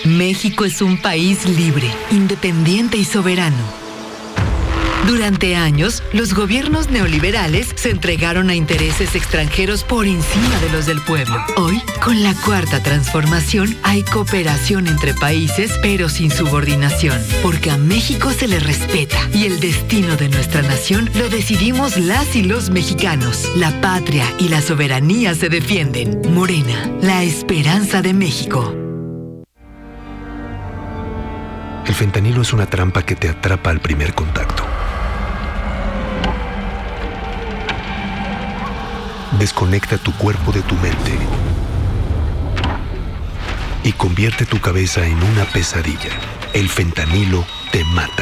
México es un país libre, independiente y soberano. Durante años, los gobiernos neoliberales se entregaron a intereses extranjeros por encima de los del pueblo. Hoy, con la Cuarta Transformación, hay cooperación entre países, pero sin subordinación, porque a México se le respeta y el destino de nuestra nación lo decidimos las y los mexicanos. La patria y la soberanía se defienden. Morena, la esperanza de México. El fentanilo es una trampa que te atrapa al primer contacto. Desconecta tu cuerpo de tu mente y convierte tu cabeza en una pesadilla. El fentanilo te mata.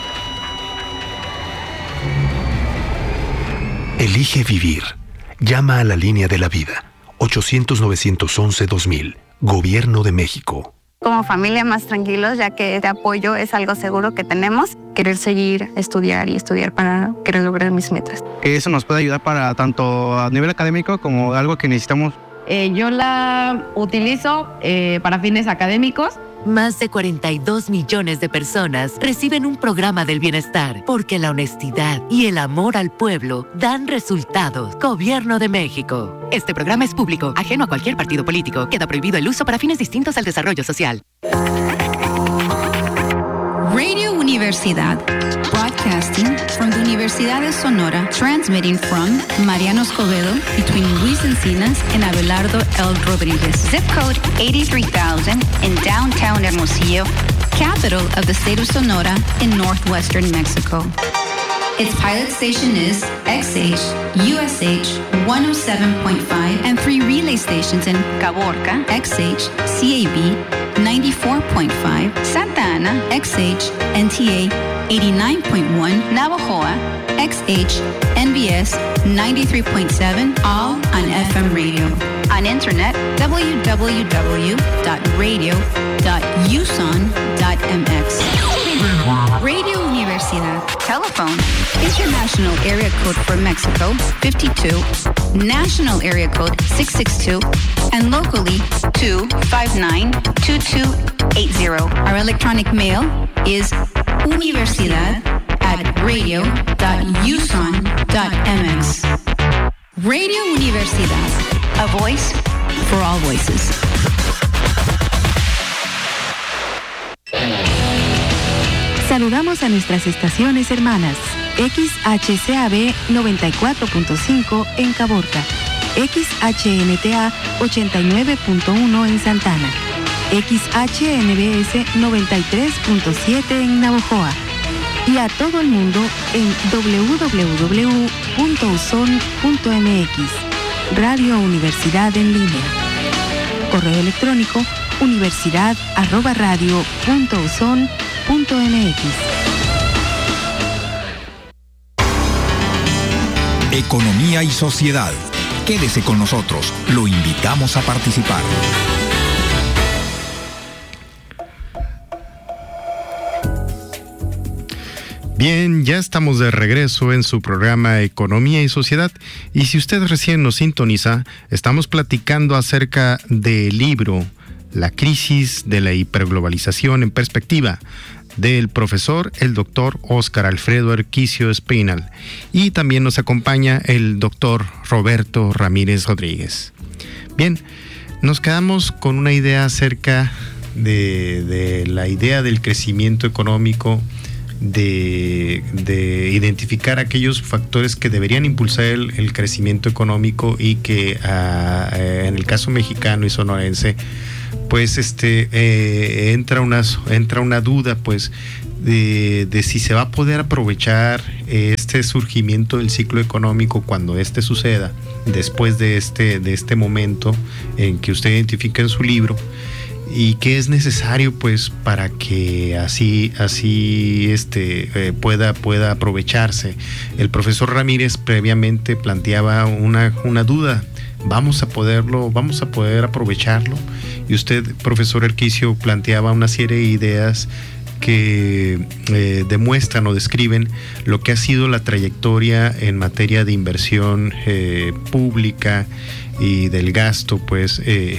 Elige vivir. Llama a la línea de la vida. 800-911-2000. Gobierno de México. Como familia más tranquilos, ya que este apoyo es algo seguro que tenemos. Querer seguir, estudiar para querer lograr mis metas. Eso nos puede ayudar para tanto a nivel académico como algo que necesitamos. Yo la utilizo para fines académicos. Más de 42 millones de personas reciben un programa del bienestar porque la honestidad y el amor al pueblo dan resultados. Gobierno de México. Este programa es público, ajeno a cualquier partido político. Queda prohibido el uso para fines distintos al desarrollo social. Radio Universidad, broadcasting from the Universidad de Sonora, transmitting from Mariano Escobedo between Luis Encinas and Abelardo L. Rodriguez. Zip code 83,000 in downtown Hermosillo, capital of the state of Sonora in northwestern Mexico. Its pilot station is XH, USH 107.5 and 3 relay stations in Caborca, XH, CAB 94.5, Santa Ana, XH, NTA 89.1, Navojoa, XH, NBS 93.7, all on FM radio. On internet, www.radio.uson.mx. Radio Universidad. Telephone. International area code for Mexico, 52. National area code, 662. And locally, 259-2280. Our electronic mail is universidad@radio.uson.mx. Radio Universidad. A voice for all voices. Saludamos a nuestras estaciones hermanas. XHCAB 94.5 en Caborca, XHNTA 89.1 en Santana, XHNBS 93.7 en Navojoa y a todo el mundo en www.uson.mx. Radio Universidad en línea. Correo electrónico universidad@radio.uson.mx. Economía y sociedad. Quédese con nosotros. Lo invitamos a participar. Bien, ya estamos de regreso en su programa Economía y Sociedad. Y si usted recién nos sintoniza, estamos platicando acerca del libro La crisis de la hiperglobalización en perspectiva, del profesor, el doctor Óscar Alfredo Erquicio Espinal, y también nos acompaña el doctor Roberto Ramírez Rodríguez. Bien, nos quedamos con una idea acerca de la idea del crecimiento económico, de identificar aquellos factores que deberían impulsar el crecimiento económico y que en el caso mexicano y sonorense pues entra una duda pues de si se va a poder aprovechar este surgimiento del ciclo económico cuando suceda después de este momento en que usted identifica en su libro, y qué es necesario pues para que así pueda aprovecharse. El profesor Ramírez previamente planteaba una duda: ¿vamos a poder aprovecharlo? Y usted, profesor Erquicio, planteaba una serie de ideas que demuestran o describen lo que ha sido la trayectoria en materia de inversión pública y del gasto, pues,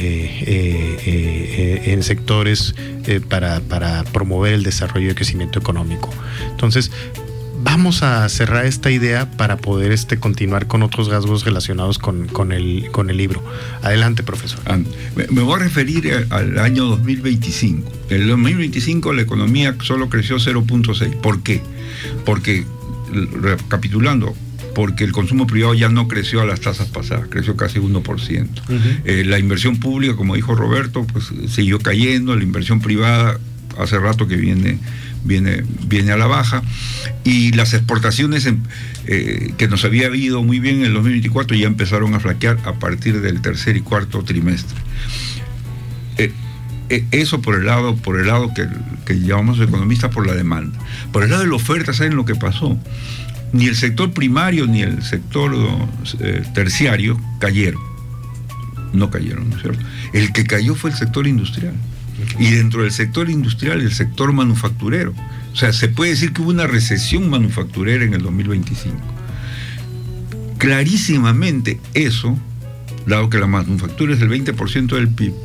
en sectores para promover el desarrollo y el crecimiento económico. Entonces, vamos a cerrar esta idea para poder continuar con otros rasgos relacionados con el libro. Adelante, profesor. Me voy a referir al año 2025. En el 2025 la economía solo creció 0.6. ¿Por qué? Porque, recapitulando, porque el consumo privado ya no creció a las tasas pasadas, creció casi 1%. La inversión pública, como dijo Roberto, pues siguió cayendo. La inversión privada hace rato que viene a la baja, y las exportaciones que nos había ido muy bien en el 2024 ya empezaron a flaquear a partir del tercer y cuarto trimestre. Eso por el lado que llamamos economistas por la demanda. Por el lado de la oferta, ¿saben lo que pasó? Ni el sector primario ni el sector terciario cayeron. No cayeron, ¿no es cierto? El que cayó fue el sector industrial. Y dentro del sector industrial, el sector manufacturero. O sea, se puede decir que hubo una recesión manufacturera en el 2025. Clarísimamente eso, dado que la manufactura es el 20% del PIB,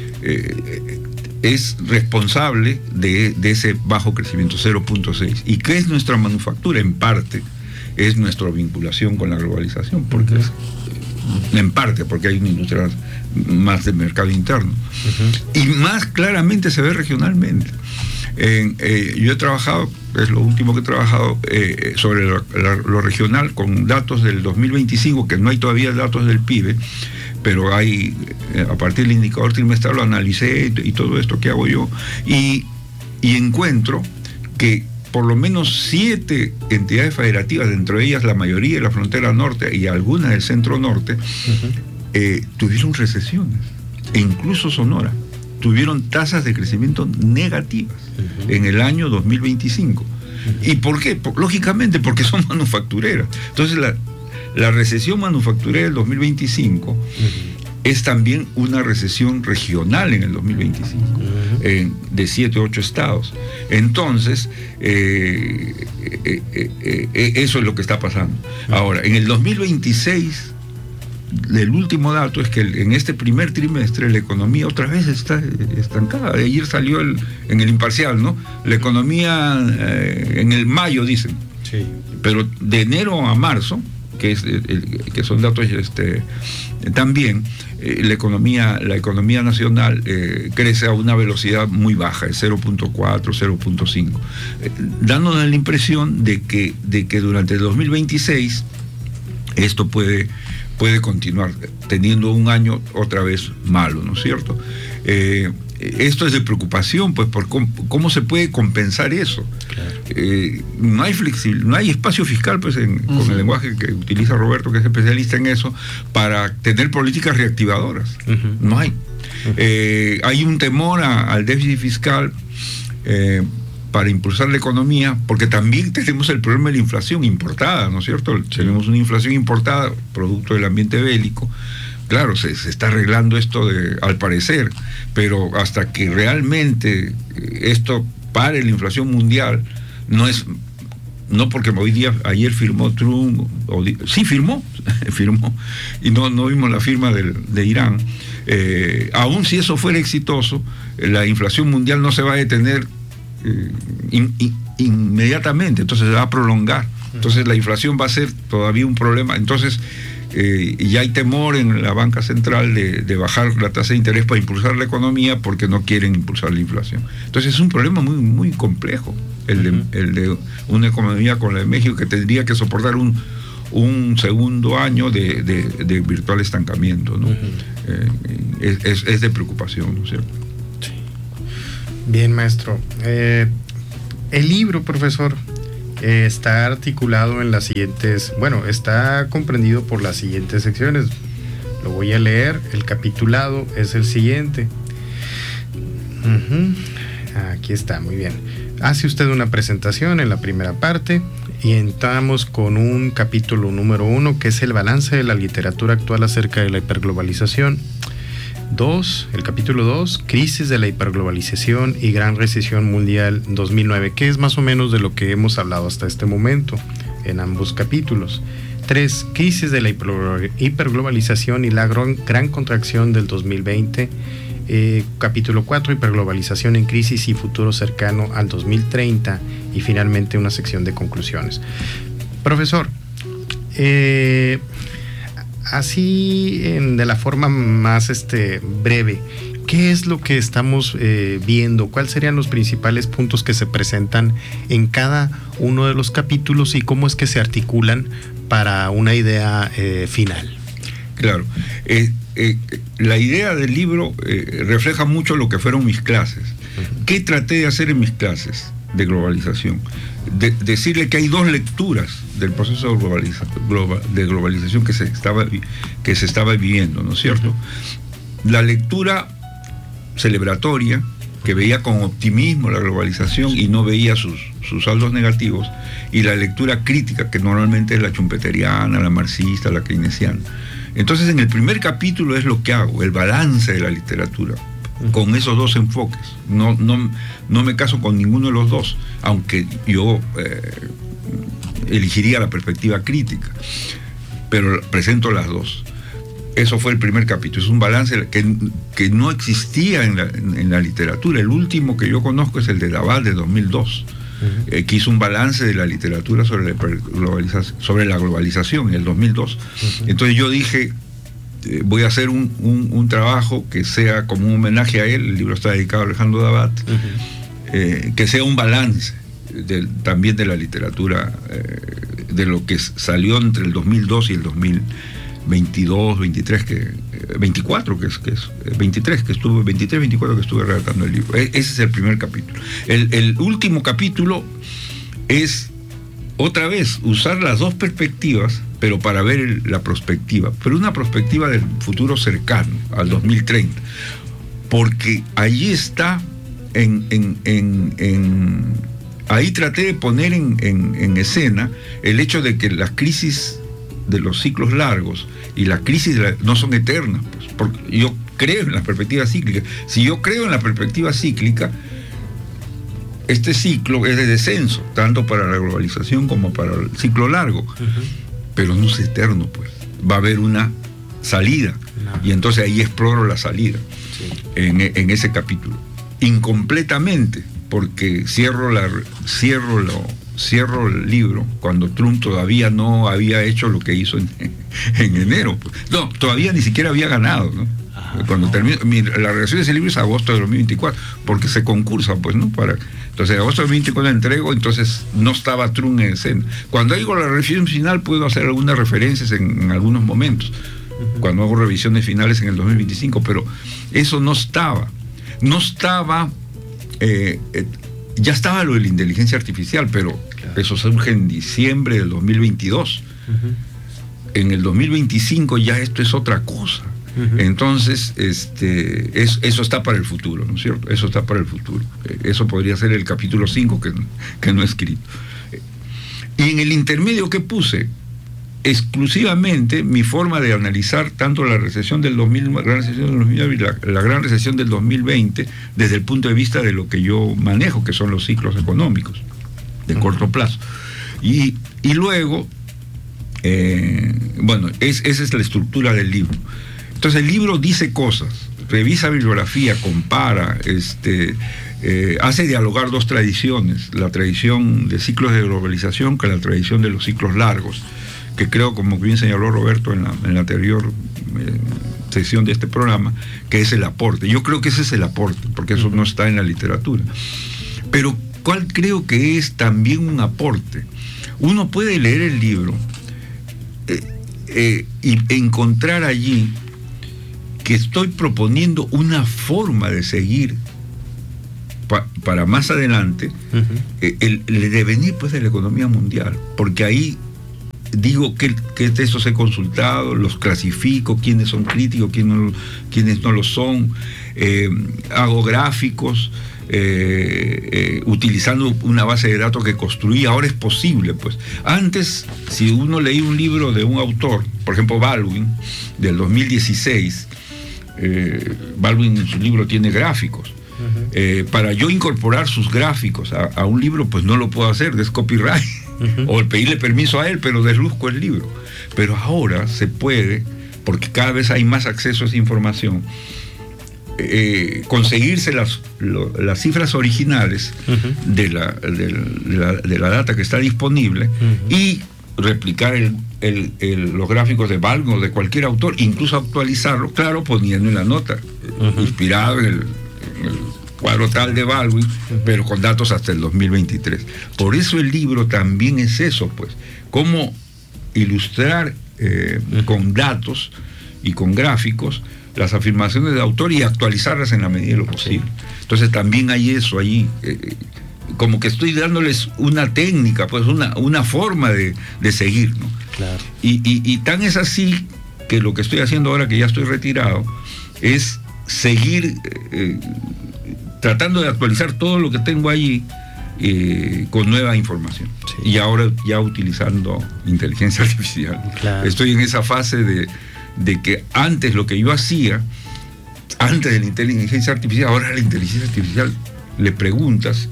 es responsable de ese bajo crecimiento, 0.6. ¿Y qué es nuestra manufactura? En parte es nuestra vinculación con la globalización, porque en parte porque hay una industria más de mercado interno. Y más claramente se ve regionalmente. Yo he trabajado, es lo último que he trabajado, sobre lo regional con datos del 2025, que no hay todavía datos del PIB, pero hay, a partir del indicador trimestral lo analicé y todo esto que hago yo, y encuentro que por lo menos 7 entidades federativas, dentro de ellas la mayoría de la frontera norte y algunas del centro norte, tuvieron recesiones, e incluso Sonora tuvieron tasas de crecimiento negativas en el año 2025. ¿Y por qué? Lógicamente porque son manufactureras. Entonces la recesión manufacturera del 2025 es también una recesión regional en el 2025, de 7 u 8 estados. Entonces, eso es lo que está pasando. Ahora, en el 2026, el último dato es que en este primer trimestre la economía otra vez está estancada. Ayer salió en el Imparcial, ¿no? La economía en el mayo, dicen. Sí. Pero de enero a marzo, que son datos también, la economía nacional crece a una velocidad muy baja, de 0.4, 0.5, dándonos la impresión de que durante el 2026 esto puede continuar teniendo un año otra vez malo, ¿no es cierto? Esto es de preocupación, pues, por cómo se puede compensar eso. Claro. No hay espacio fiscal, pues, con el lenguaje que utiliza Roberto, que es especialista en eso, para tener políticas reactivadoras. No hay. Hay un temor al déficit fiscal para impulsar la economía, porque también tenemos el problema de la inflación importada, ¿no es cierto? Sí. Tenemos una inflación importada, producto del ambiente bélico. Claro, se está arreglando esto al parecer, pero hasta que realmente esto pare la inflación mundial, no porque ayer firmó Trump, sí firmó, y no vimos la firma de Irán. Aún si eso fuera exitoso, la inflación mundial no se va a detener inmediatamente, entonces se va a prolongar. Entonces la inflación va a ser todavía un problema. Entonces ya hay temor en la banca central de bajar la tasa de interés para impulsar la economía, porque no quieren impulsar la inflación. Entonces es un problema muy, muy complejo el de una economía como la de México, que tendría que soportar un segundo año de virtual estancamiento, ¿no? Es de preocupación, ¿no es cierto? Sí. Bien, maestro. El libro, profesor, está articulado en las siguientes, está comprendido por las siguientes secciones. Lo voy a leer. El capitulado es el siguiente. Aquí está, muy bien. Hace usted una presentación en la primera parte y entramos con un capítulo número 1, que es el balance de la literatura actual acerca de la hiperglobalización. El capítulo 2, crisis de la hiperglobalización y gran recesión mundial 2009, que es más o menos de lo que hemos hablado hasta este momento en ambos capítulos. 3. Crisis de la hiperglobalización y la gran contracción del 2020. Capítulo 4, hiperglobalización en crisis y futuro cercano al 2030. Y finalmente una sección de conclusiones. Profesor, así de la forma más breve, ¿qué es lo que estamos viendo? ¿Cuáles serían los principales puntos que se presentan en cada uno de los capítulos y cómo es que se articulan para una idea final? Claro. La idea del libro refleja mucho lo que fueron mis clases. ¿Qué traté de hacer en mis clases de globalización? Decirle que hay dos lecturas del proceso de globalización que se estaba viviendo, ¿no es cierto? La lectura celebratoria, que veía con optimismo la globalización y no veía sus saldos negativos, y la lectura crítica, que normalmente es la schumpeteriana, la marxista, la keynesiana. Entonces, en el primer capítulo es lo que hago, el balance de la literatura, con esos dos enfoques. No me caso con ninguno de los dos, aunque yo elegiría la perspectiva crítica, pero presento las dos. Eso fue el primer capítulo, es un balance que no existía en la literatura. El último que yo conozco es el de Davat de 2002, que hizo un balance de la literatura sobre la globalización en el 2002. Entonces yo dije, voy a hacer un trabajo que sea como un homenaje a él. El libro está dedicado a Alejandro Davat, que sea un balance también de la literatura, de lo que salió entre el 2002 y el 2022, 23, 24, 23, 24 que estuve redactando el libro. Ese es el primer capítulo. El último capítulo es, otra vez, usar las dos perspectivas, pero para ver la prospectiva, pero una prospectiva del futuro cercano, al 2030, porque allí está, ahí traté de poner en escena el hecho de que las crisis de los ciclos largos y la crisis no son eternas, pues, porque yo creo en la perspectiva cíclica. Si yo creo en la perspectiva cíclica, este ciclo es de descenso, tanto para la globalización como para el ciclo largo, pero no es eterno, pues. Va a haber una salida, y entonces ahí exploro la salida, en ese capítulo. Incompletamente, porque cierro el libro cuando Trump todavía no había hecho lo que hizo en enero. No, todavía ni siquiera había ganado, ¿no? Cuando termino, la redacción de ese libro es agosto de 2024, porque se concursa, pues, ¿no? Entonces, en agosto de 2024 entrego, entonces no estaba Trump en escena. Cuando digo la revisión final, puedo hacer algunas referencias en algunos momentos, cuando hago revisiones finales en el 2025, pero eso no estaba. Ya estaba lo de la inteligencia artificial, pero eso surge en diciembre del 2022. En el 2025 ya esto es otra cosa. Entonces, eso está para el futuro, ¿no es cierto? Eso está para el futuro. Eso podría ser el capítulo 5 que no he escrito. Y en el intermedio que puse, exclusivamente mi forma de analizar tanto la recesión del 2000, la gran recesión del 2009 y la gran recesión del 2020 desde el punto de vista de lo que yo manejo, que son los ciclos económicos de corto plazo. Y luego, esa es la estructura del libro. Entonces el libro dice cosas, revisa bibliografía, compara, hace dialogar dos tradiciones, la tradición de ciclos de globalización con la tradición de los ciclos largos, que creo, como bien señaló Roberto en la anterior sesión de este programa, que es el aporte. Yo creo que ese es el aporte, porque eso no está en la literatura. Pero ¿cuál creo que es también un aporte? Uno puede leer el libro y encontrar allí que estoy proponiendo una forma de seguir para más adelante el devenir, pues, de la economía mundial, porque ahí digo que textos he consultado, los clasifico, quiénes son críticos, quiénes no lo son, hago gráficos, utilizando una base de datos que construí. Ahora es posible, pues. Antes, si uno leía un libro de un autor, por ejemplo Baldwin, del 2016, Baldwin en su libro tiene gráficos. Para yo incorporar sus gráficos a un libro, pues no lo puedo hacer, es copyright. o pedirle permiso a él, pero deduzco el libro. Pero ahora se puede, porque cada vez hay más acceso a esa información, conseguirse las cifras originales de la data que está disponible y replicar los gráficos de Balgo, de cualquier autor, incluso actualizarlo, claro, poniendo en la nota, inspirado en el cuadro tal de Baldwin, pero con datos hasta el 2023. Por eso el libro también es eso, pues, cómo ilustrar con datos y con gráficos las afirmaciones de autor y actualizarlas en la medida de lo posible. Entonces también hay eso allí, como que estoy dándoles una técnica, pues una forma de seguir, ¿no? Claro. Y tan es así que lo que estoy haciendo ahora que ya estoy retirado es seguir tratando de actualizar todo lo que tengo allí con nueva información. Sí. Y ahora ya utilizando inteligencia artificial. Claro. Estoy en esa fase de que antes lo que yo hacía, antes de la inteligencia artificial, ahora la inteligencia artificial le preguntas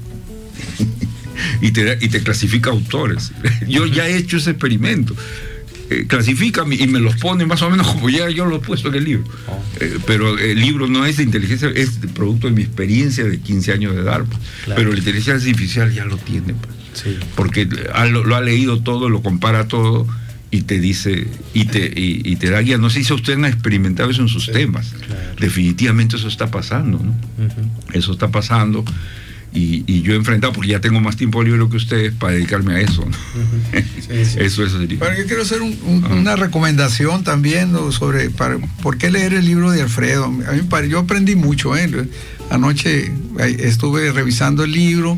y te clasifica autores. Yo ya he hecho ese experimento. Clasifica y me los pone más o menos como ya yo lo he puesto en el libro. Pero el libro no es de inteligencia, es producto de mi experiencia de 15 años de edad. Pues. Claro. Pero la inteligencia artificial ya lo tiene. Pues. Sí. Porque lo ha leído todo, lo compara todo y te dice, y te da guía. No sé si ustedes han experimentado eso en sus temas. Claro. Definitivamente eso está pasando, ¿no? Eso está pasando. Y yo he enfrentado, porque ya tengo más tiempo libre que ustedes, para dedicarme a eso, ¿no? Eso sería. Pero yo quiero hacer una recomendación también, ¿no? Sobre por qué leer el libro de Alfredo. A mí yo aprendí mucho, anoche estuve revisando el libro,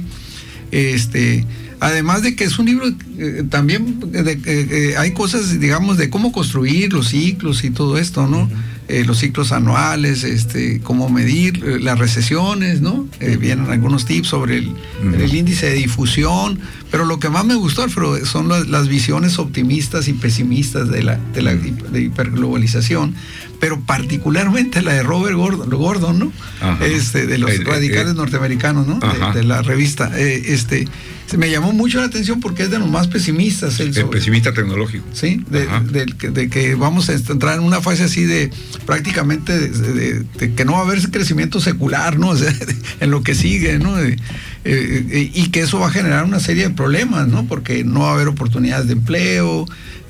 además de que es un libro también hay cosas, digamos, de cómo construir los ciclos y todo esto, ¿no? Los ciclos anuales, cómo medir las recesiones, ¿no? Vienen algunos tips sobre el índice de difusión, pero lo que más me gustó, Alfredo, son las visiones optimistas y pesimistas de la hiperglobalización, pero particularmente la de Robert Gordon, ¿no? De los radicales norteamericanos, ¿no? De la revista. Se me llamó mucho la atención porque es de los más pesimistas. El pesimista tecnológico. Sí, de que vamos a entrar en una fase así de prácticamente de que no va a haber crecimiento secular, ¿no? O sea, en lo que sigue, ¿no? Y que eso va a generar una serie de problemas, ¿no? Porque no va a haber oportunidades de empleo,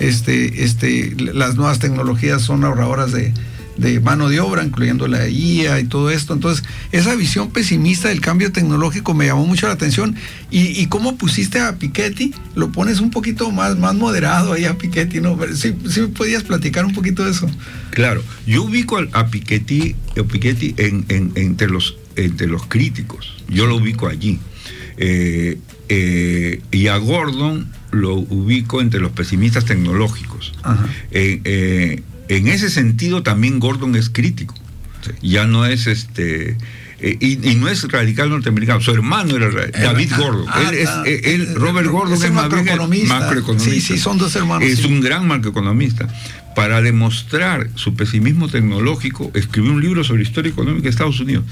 las nuevas tecnologías son ahorradoras de mano de obra, incluyendo la IA y todo esto. Entonces, esa visión pesimista del cambio tecnológico me llamó mucho la atención. Y cómo pusiste a Piketty, lo pones un poquito más moderado ahí a Piketty, ¿no? Sí me podías platicar un poquito de eso. Claro, yo ubico a Piketty entre los críticos, yo lo ubico allí. Y a Gordon lo ubico entre los pesimistas tecnológicos. En ese sentido también Gordon es crítico. Sí. Ya no es y no es radical norteamericano. Su hermano era David Gordon. Robert Gordon es macroeconomista. Sí, son dos hermanos. Es un gran macroeconomista. Para demostrar su pesimismo tecnológico, escribió un libro sobre historia económica de Estados Unidos,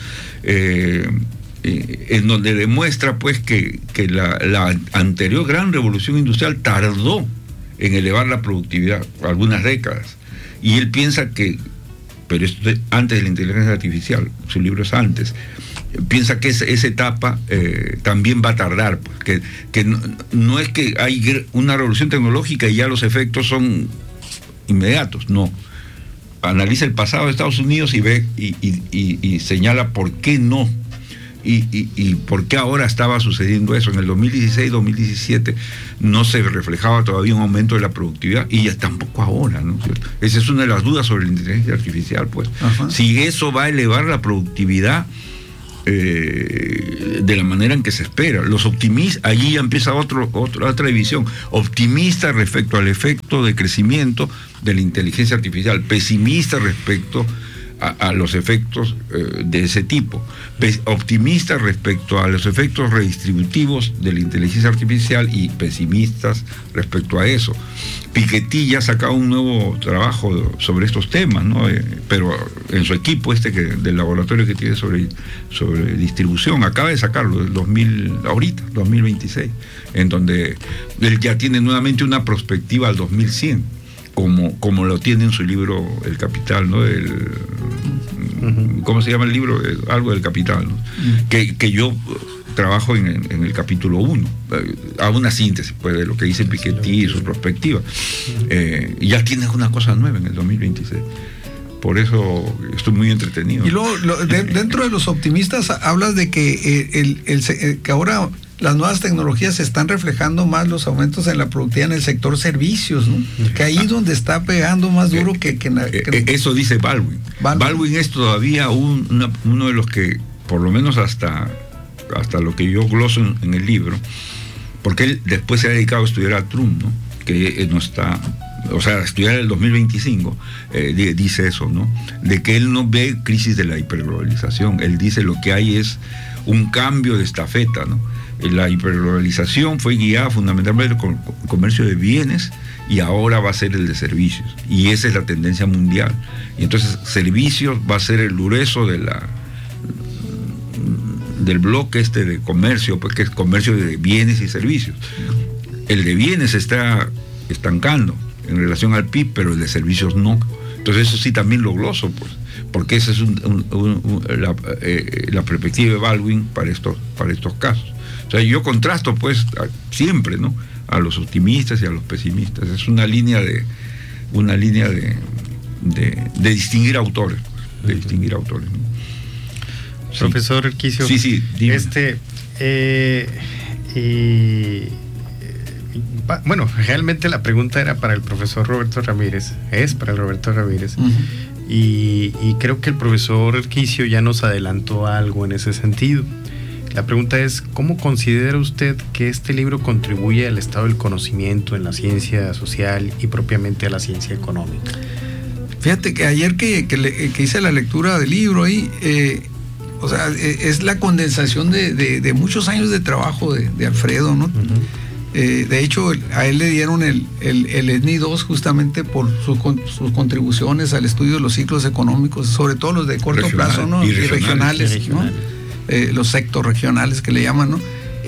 en donde demuestra pues que la anterior gran revolución industrial tardó en elevar la productividad algunas décadas. Y él piensa pero esto es antes de la inteligencia artificial, su libro es antes, piensa que esa etapa también va a tardar, pues, que no es que hay una revolución tecnológica y ya los efectos son inmediatos, no. Analiza el pasado de Estados Unidos y ve y señala por qué no. Y por qué ahora estaba sucediendo eso. En el 2016-2017 no se reflejaba todavía un aumento de la productividad y ya tampoco ahora, ¿no? Esa es una de las dudas sobre la inteligencia artificial, pues. Si eso va a elevar la productividad de la manera en que se espera. Los optimistas, allí ya empieza otra división. Optimista respecto al efecto de crecimiento de la inteligencia artificial, pesimista respecto a los efectos de ese tipo, optimistas respecto a los efectos redistributivos de la inteligencia artificial y pesimistas respecto a eso. Piketty ya ha sacado un nuevo trabajo sobre estos temas, ¿no? Pero en su equipo del laboratorio que tiene sobre distribución, acaba de sacarlo, 2026, en donde él ya tiene nuevamente una perspectiva al 2100, como lo tiene en su libro El Capital, ¿no? ¿Cómo se llama el libro? Algo del Capital, ¿no? Que yo trabajo en el capítulo 1, hago una síntesis pues, de lo que dice Piketty y su perspectiva. Y ya tienes una cosa nueva en el 2026. Por eso estoy muy entretenido. Y luego, dentro de los optimistas, hablas de que, que ahora las nuevas tecnologías están reflejando más los aumentos en la productividad en el sector servicios, ¿no? Que ahí donde está pegando más duro que eso dice Baldwin. Baldwin es todavía uno de los que, por lo menos hasta lo que yo gloso en el libro, porque él después se ha dedicado a estudiar a Trump, ¿no? Que no está, o sea, estudiar el 2025, dice eso, ¿no? De que él no ve crisis de la hiperglobalización, él dice lo que hay es un cambio de estafeta, ¿no? La hiperglobalización fue guiada fundamentalmente con el comercio de bienes y ahora va a ser el de servicios, y esa es la tendencia mundial, y entonces servicios va a ser el grueso del bloque de comercio, pues que es comercio de bienes y servicios. El de bienes está estancando en relación al PIB, pero el de servicios no. Entonces eso sí también lo gloso, pues, porque esa es la perspectiva de Baldwin para estos casos. O sea, yo contrasto pues siempre, ¿no?, a los optimistas y a los pesimistas. Es una línea de distinguir autores, pues, de distinguir autores, ¿no? Sí. Profesor Urquicio, sí, bueno, realmente la pregunta era para el profesor Roberto Ramírez, y creo que el profesor Urquicio ya nos adelantó algo en ese sentido. La pregunta es, ¿cómo considera usted que este libro contribuye al estado del conocimiento en la ciencia social y propiamente a la ciencia económica? Fíjate que ayer que hice la lectura del libro ahí, o sea, es la condensación de muchos años de trabajo de Alfredo, ¿no? De hecho, a él le dieron el ESNI 2 justamente por sus contribuciones al estudio de los ciclos económicos, sobre todo los de corto plazo, ¿no? Y regionales, ¿no? Los sectos regionales que le llaman, ¿no?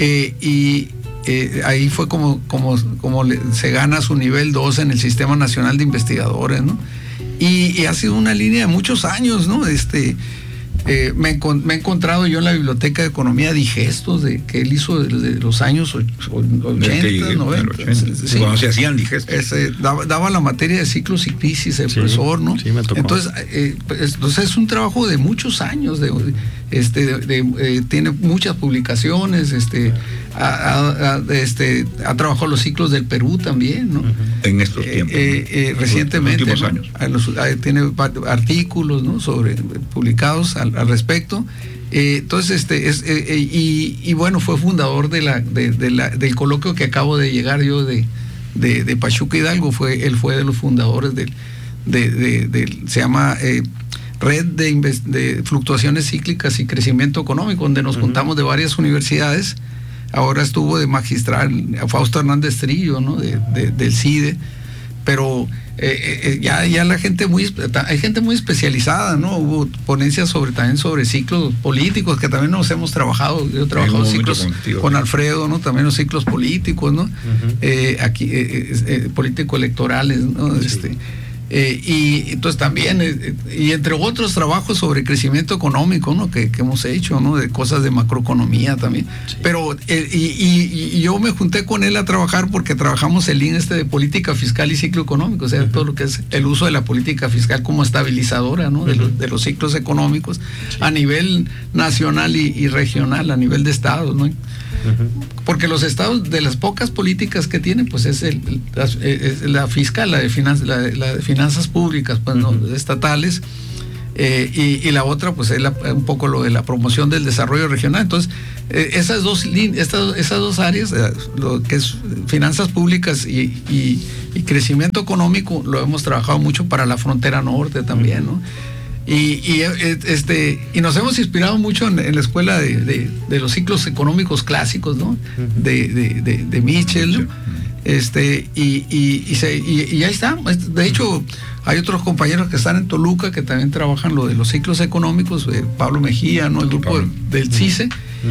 Ahí fue como se gana su nivel 2 en el Sistema Nacional de Investigadores, ¿no? Y ha sido una línea de muchos años, ¿no? Me he encontrado yo en la Biblioteca de Economía digestos que él hizo desde los años 80, 90. Sí, cuando se hacían digestos. Daba la materia de ciclos y crisis el profesor, ¿no? Sí, me tocó. Entonces es un trabajo de muchos años, tiene muchas publicaciones, ha trabajado los ciclos del Perú también, ¿no? En estos tiempos. Recientemente, los últimos años. Tiene artículos, ¿no?, publicados al respecto. Entonces, y bueno, fue fundador del coloquio que acabo de llegar yo de Pachuca Hidalgo. Él fue de los fundadores se llama Red de Fluctuaciones Cíclicas y Crecimiento Económico, donde nos juntamos de varias universidades. Ahora estuvo de magistral Fausto Hernández Trillo, ¿no?, del CIDE, pero ya la gente hay gente muy especializada, ¿no? Hubo ponencias también sobre ciclos políticos, que también nos hemos trabajado. Yo he trabajado ciclos con Alfredo, ¿no? También los ciclos políticos, ¿no? Aquí político-electorales, ¿no? Y entonces también, y entre otros trabajos sobre crecimiento económico, ¿no?, que hemos hecho, ¿no?, de cosas de macroeconomía también. Sí. Pero y yo me junté con él a trabajar porque trabajamos el link de política fiscal y ciclo económico, o sea, todo lo que es el uso de la política fiscal como estabilizadora, ¿no?, de los ciclos económicos, sí, a nivel nacional y regional, a nivel de estados, ¿no? Porque los estados, de las pocas políticas que tienen, pues es la fiscal, la de finanzas públicas, pues, ¿no?, estatales, y la otra, pues es un poco lo de la promoción del desarrollo regional. Entonces, esas dos áreas, lo que es finanzas públicas y crecimiento económico, lo hemos trabajado mucho para la frontera norte también, ¿no? Y nos hemos inspirado mucho en la escuela de los ciclos económicos clásicos, ¿no? De Mitchell, ¿no? Y ahí está. De hecho, hay otros compañeros que están en Toluca que también trabajan lo de los ciclos económicos, Pablo Mejía, ¿no? El grupo del CICE,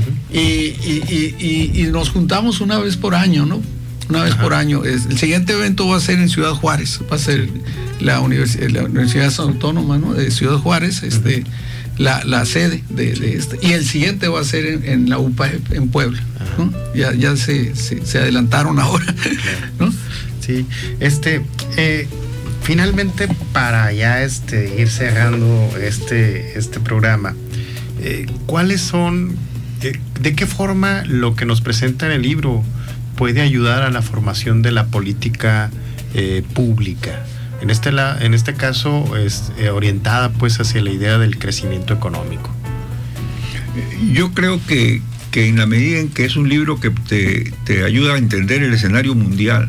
y nos juntamos una vez por año, ¿no? Una vez por año. El siguiente evento va a ser en Ciudad Juárez, va a ser la Universidad Autónoma, ¿no? De Ciudad Juárez, la sede de este, y el siguiente va a ser en la UPA en Puebla, ¿no? Ya se adelantaron ahora, ¿no? Sí, finalmente, para ya ir cerrando este programa, ¿cuáles son, de qué forma lo que nos presenta en el libro puede ayudar a la formación de la política pública? En este caso es orientada pues hacia la idea del crecimiento económico. Yo creo que en la medida en que es un libro que te ayuda a entender el escenario mundial,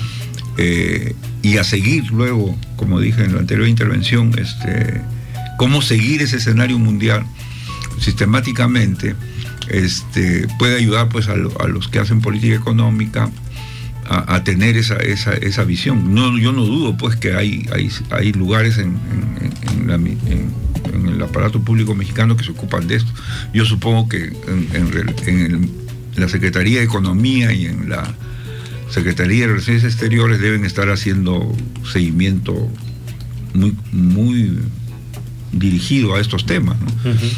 y a seguir luego, como dije en la anterior intervención, cómo seguir ese escenario mundial sistemáticamente, puede ayudar pues a los que hacen política económica a tener esa visión. Yo no dudo pues que hay lugares en el aparato público mexicano que se ocupan de esto. Yo supongo que en la Secretaría de Economía y en la Secretaría de Relaciones Exteriores deben estar haciendo seguimiento muy, muy dirigido a estos temas, ¿no?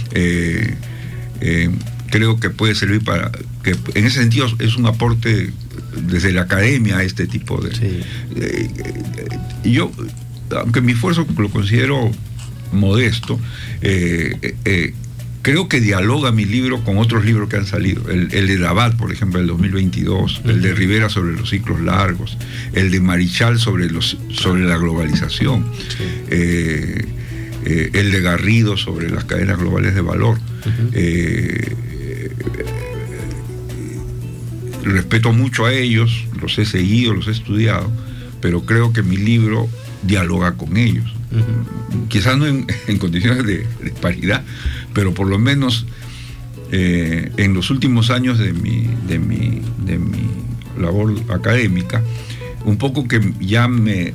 Creo que puede servir para que, en ese sentido, es un aporte desde la academia a este tipo de... Sí. Yo, aunque mi esfuerzo lo considero modesto, creo que dialoga mi libro con otros libros que han salido. El de Labat, por ejemplo, del 2022, el de Rivera sobre los ciclos largos, el de Marichal sobre la globalización, el de Garrido sobre las cadenas globales de valor. Respeto mucho a ellos, los he seguido, los he estudiado, pero creo que mi libro dialoga con ellos. Quizás no en condiciones de paridad, pero por lo menos en los últimos años de mi labor académica, un poco que ya me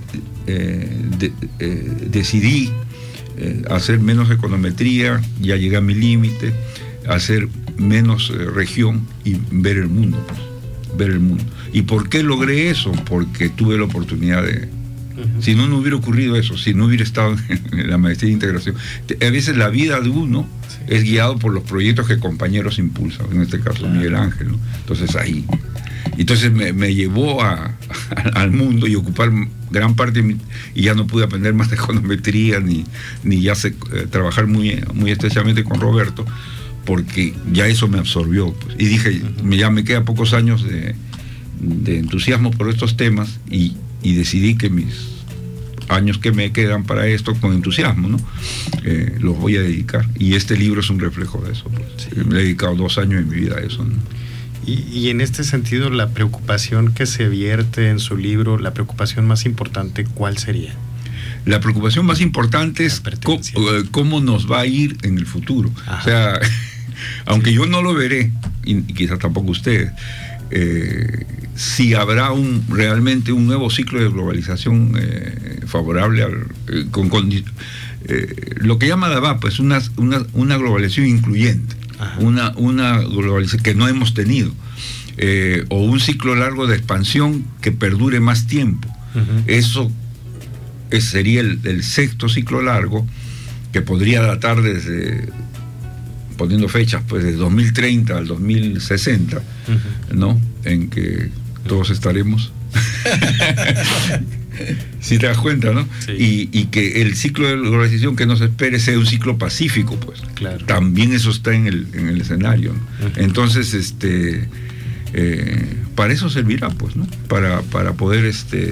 decidí hacer menos econometría, ya llegué a mi límite, hacer menos región y ver el mundo, ver el mundo. ¿Y por qué logré eso? Porque tuve la oportunidad de... Si no hubiera ocurrido eso, si no hubiera estado en la maestría de integración, a veces la vida de uno es guiado por los proyectos que compañeros impulsan, en este caso Miguel Ángel, ¿no? Entonces me llevó al mundo y ocupar gran parte y ya no pude aprender más de econometría ni ya sé trabajar muy, muy estrechamente con Roberto, porque ya eso me absorbió, pues. Y dije, ya me quedan pocos años de entusiasmo por estos temas y decidí que mis años que me quedan para esto, con entusiasmo, ¿no? Los voy a dedicar. Y este libro es un reflejo de eso, pues. Sí. Me he dedicado 2 años en mi vida a eso, ¿no? Y en este sentido, la preocupación que se vierte en su libro, la preocupación más importante, ¿cuál sería? La preocupación más importante es cómo nos va a ir en el futuro. Ajá. O sea, aunque yo no lo veré, y quizás tampoco ustedes, si habrá realmente un nuevo ciclo de globalización favorable lo que llama Labat, pues una globalización incluyente. Una globalización que no hemos tenido, o un ciclo largo de expansión que perdure más tiempo. Eso sería el sexto ciclo largo, que podría datar desde, poniendo fechas, pues de 2030 al 2060, ¿no? En que todos estaremos. Si te das cuenta, ¿no? Sí. Y que el ciclo de globalización que nos espere sea un ciclo pacífico, pues. Claro. También eso está en el escenario, ¿no? Entonces, para eso servirá, pues, ¿no? Para poder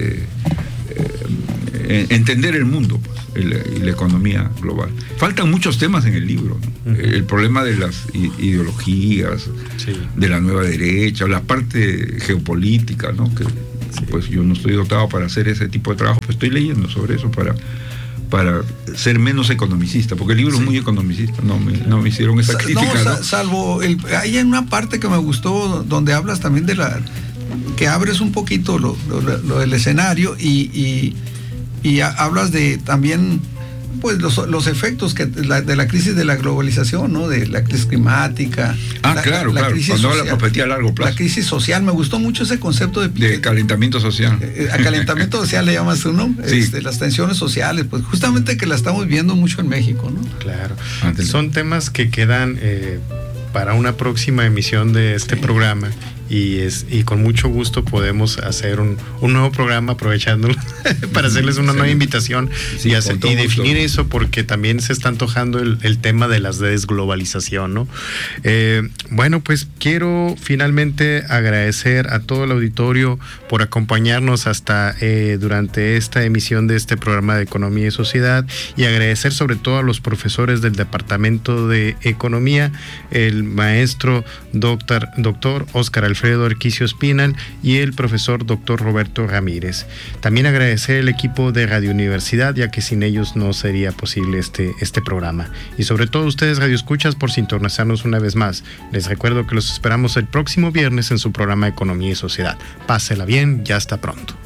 entender el mundo, pues, y la economía global. Faltan muchos temas en el libro, ¿no? El problema de las ideologías, de la nueva derecha, la parte geopolítica, ¿no? Que pues yo no estoy dotado para hacer ese tipo de trabajo, pues estoy leyendo sobre eso para para ser menos economicista, porque el libro es muy economicista, no me hicieron esa crítica. No, salvo, hay una parte que me gustó donde hablas también de que abres un poquito lo del escenario y hablas de también pues los efectos de la crisis de la globalización, ¿no? De la crisis climática. Claro. Cuando habla de perspectiva a largo plazo. La crisis social, me gustó mucho ese concepto de calentamiento social. Calentamiento social le llamas tú, ¿no? Sí. Las tensiones sociales, pues justamente que la estamos viendo mucho en México, ¿no? Claro. Son temas que quedan para una próxima emisión de este programa. Y con mucho gusto podemos hacer un nuevo programa aprovechándolo para hacerles una nueva invitación y definir eso, porque también se está antojando el tema de la desglobalización, ¿no? Bueno, pues quiero finalmente agradecer a todo el auditorio por acompañarnos hasta durante esta emisión de este programa de Economía y Sociedad, y agradecer sobre todo a los profesores del Departamento de Economía, el maestro doctor Óscar Alfredo Arquicio Espinal y el profesor doctor Roberto Ramírez. También agradecer el equipo de Radio Universidad, ya que sin ellos no sería posible este programa. Y sobre todo ustedes, radioescuchas, por sintonizarnos una vez más. Les recuerdo que los esperamos el próximo viernes en su programa Economía y Sociedad. Pásela bien, ya hasta pronto.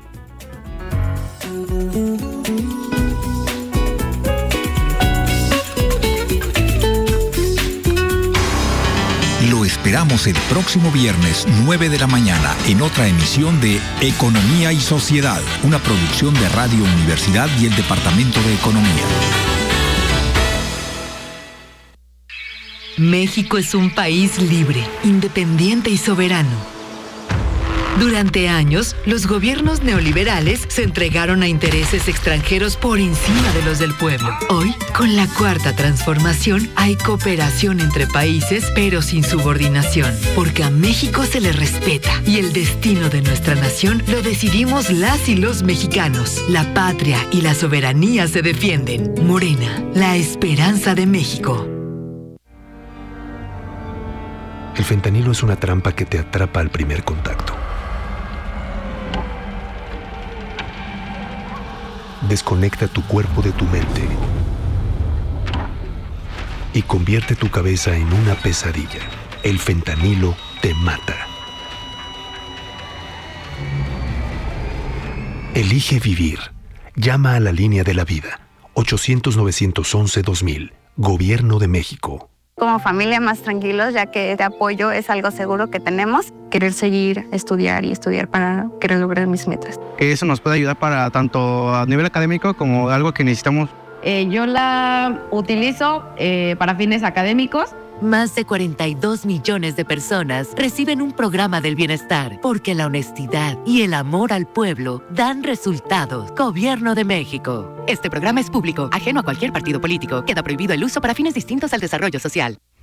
Lo esperamos el próximo viernes 9 de la mañana en otra emisión de Economía y Sociedad, una producción de Radio Universidad y el Departamento de Economía. México es un país libre, independiente y soberano. Durante años, los gobiernos neoliberales se entregaron a intereses extranjeros por encima de los del pueblo. Hoy, con la Cuarta Transformación, hay cooperación entre países, pero sin subordinación, porque a México se le respeta y el destino de nuestra nación lo decidimos las y los mexicanos. La patria y la soberanía se defienden. Morena, la esperanza de México. El fentanilo es una trampa que te atrapa al primer contacto. Desconecta tu cuerpo de tu mente y convierte tu cabeza en una pesadilla. El fentanilo te mata. Elige vivir. Llama a la línea de la vida. 800-911-2000. Gobierno de México. Como familia más tranquilos, ya que este apoyo es algo seguro que tenemos. Querer seguir, estudiar para querer lograr mis metas. Que eso nos puede ayudar para tanto a nivel académico como algo que necesitamos. Yo la utilizo para fines académicos. Más de 42 millones de personas reciben un programa del bienestar porque la honestidad y el amor al pueblo dan resultados. Gobierno de México. Este programa es público, ajeno a cualquier partido político. Queda prohibido el uso para fines distintos al desarrollo social.